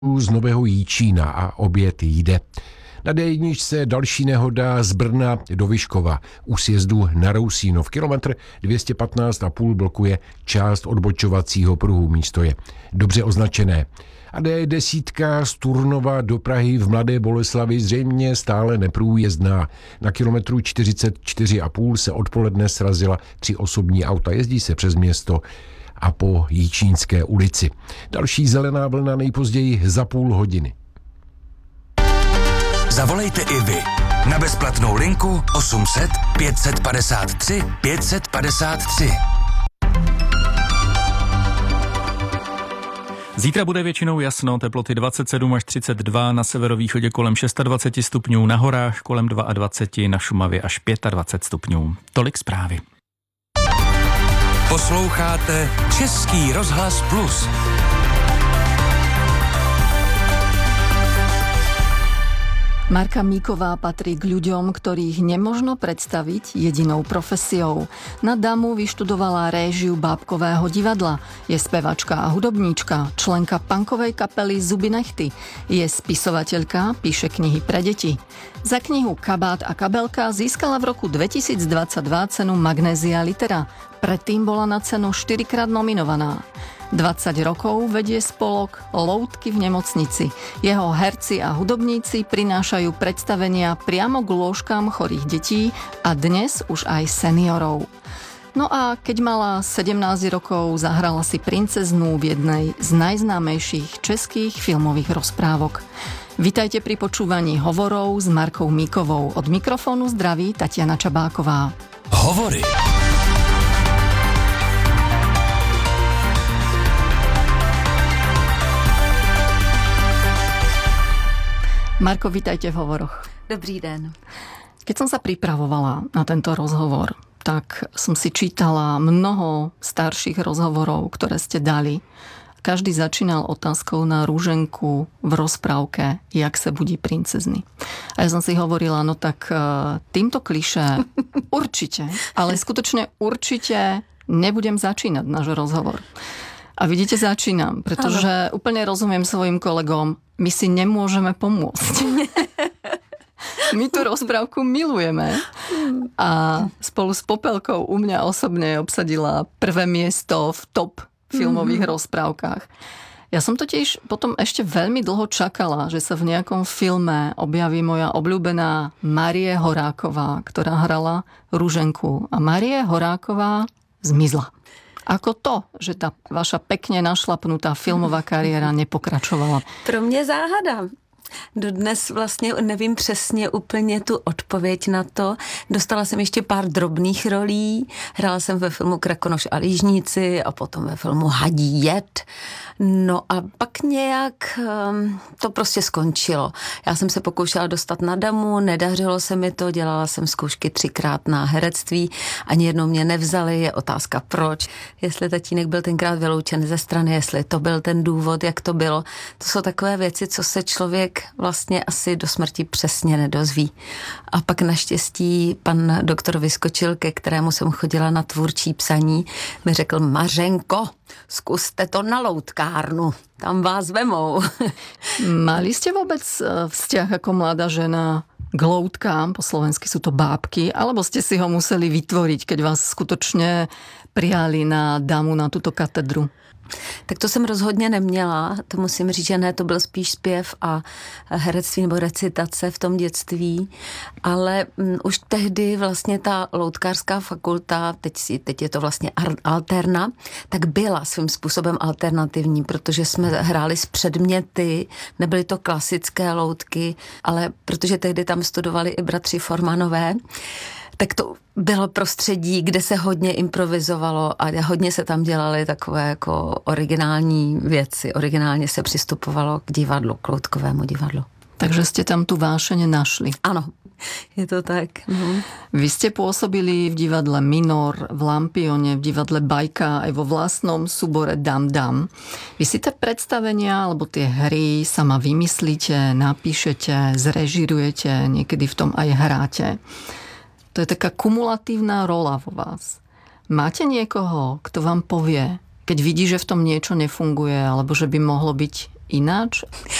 z Nového Jičína a oběd jde. Na D1 další nehoda z Brna do Vyškova u sjezdu na Rousínov. Kilometr 215,5 blokuje část odbočovacího pruhu. Místo je dobře označené. A D10 z Turnova do Prahy v Mladé Boleslavi zřejmě stále neprůjezdná. Na kilometru 44,5 se odpoledne srazila 3 osobní auta. Jezdí se přes město a po Jičínské ulici. Další zelená vlna nejpozději za půl hodiny. Zavolejte i vy na bezplatnou linku 800 553 553. Zítra bude většinou jasno, teploty 27 až 32, na severovýchodě kolem 26 stupňů, na horách kolem 22, na Šumavě až 25 stupňů. Tolik zprávy. Posloucháte Český rozhlas Plus. Marka Míková patrí k ľuďom, ktorých nemožno predstaviť jedinou profesiou. Na DAMU vyštudovala réžiu bábkového divadla. Je spevačka a hudobníčka, členka punkovej kapely Zuby nechty. Je spisovateľka, píše knihy pre deti. Za knihu Kabát a kabelka získala v roku 2022 cenu Magnézia Litera. Predtým bola na cenu 4-krát nominovaná. 20 rokov vedie spolok Loutky v nemocnici. Jeho herci a hudobníci prinášajú predstavenia priamo k lôžkám chorých detí a dnes už aj seniorov. No a keď mala 17 rokov, zahrala si princeznu v jednej z najznámejších českých filmových rozprávok. Vitajte pri počúvaní Hovorov s Markou Míkovou. Od mikrofónu zdraví Tatiana Čabáková. Hovory. Marko, vítajte v Hovoroch. Dobrý den. Keď som sa pripravovala na tento rozhovor, tak som si čítala mnoho starších rozhovorov, ktoré ste dali. Každý začínal otázkou na rúženku v rozprávke Jak se budí princezny. A ja som si hovorila, no tak týmto klišé určite, ale skutočne určite nebudem začínať náš rozhovor. A vidíte, začínam, pretože úplne rozumiem svojim kolegom, my si nemôžeme pomôcť. My tú rozprávku milujeme a spolu s Popelkou u mňa osobne obsadila prvé miesto v top filmových rozprávkach. Ja som totiž potom ešte veľmi dlho čakala, že sa v nejakom filme objaví moja obľúbená Márie Horáková, ktorá hrala Ruženku. A Márie Horáková zmizla. Ako to, že ta vaša pekne našlapnutá filmová kariéra nepokračovala? Pro mě záhada. Dodnes vlastně nevím přesně úplně tu odpověď na to. Dostala jsem ještě pár drobných rolí. Hrála jsem ve filmu Krakonoš a lížníci a potom ve filmu Hadí jed. No a pak nějak to prostě skončilo. Já jsem se pokoušela dostat na DAMU, nedařilo se mi to, dělala jsem zkoušky 3krát na herectví, ani jednou mě nevzali, je otázka proč. Jestli tatínek byl tenkrát vyloučen ze strany, jestli to byl ten důvod, jak to bylo. To jsou takové věci, co se člověk vlastně asi do smrti přesně nedozví. A pak naštěstí pan doktor Vyskočil, ke kterému jsem chodila na tvůrčí psaní, mi řekl: Mařenko, zkuste to na loutkárnu, tam vás vemou. Mali ste vôbec vzťah ako mladá žena k loutkám, po slovensky sú to bábky, alebo ste si ho museli vytvoriť, keď vás skutočne prijali na DAMU, na tuto katedru? Tak to jsem rozhodně neměla, to musím říct, že ne, to byl spíš zpěv a herectví nebo recitace v tom dětství, ale už tehdy vlastně ta loutkářská fakulta, teď je to vlastně alterna, tak byla svým způsobem alternativní, protože jsme hráli s předměty, nebyly to klasické loutky, ale protože tehdy tam studovali i bratři Formanové, tak to bylo prostředí, kde se hodně improvizovalo a hodně se tam dělaly takové jako originální věci. Originálně se přistupovalo k divadlu, k loutkovému divadlu. Takže ste tam tu vášeň našli. Ano, je to tak. Vy ste pôsobili v divadle Minor, v Lampione, v divadle Bajka, aj vo vlastnom súbore Dam Dam. Vy si tie predstavenia alebo tie hry sama vymyslíte, napíšete, zrežirujete, niekedy v tom aj hráte. To je taká kumulatívna rola vo vás. Máte niekoho, kto vám povie, keď vidí, že v tom niečo nefunguje, alebo že by mohlo byť ináč?